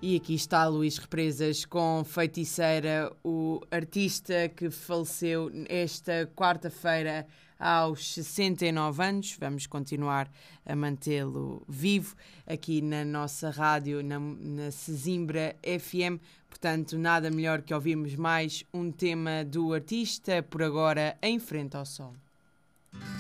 E aqui está Luís Represas com Feiticeira, o artista que faleceu esta quarta-feira aos 69 anos. Vamos continuar a mantê-lo vivo aqui na nossa rádio, na Sesimbra FM. Portanto, nada melhor que ouvirmos mais um tema do artista, por agora, Em Frente ao Sol.